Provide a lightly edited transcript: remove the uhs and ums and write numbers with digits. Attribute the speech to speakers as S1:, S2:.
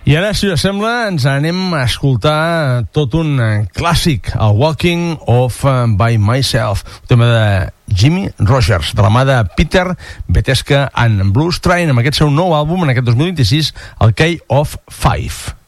S1: I ara, si us sembla, ens anem a escoltar tot un clàssic, el Walking Off by Myself, un tema de Jimmy Rogers, de la mà de Peter Vetesca and Blues Train, amb aquest seu nou àlbum, en aquest 2026, el Key of Five.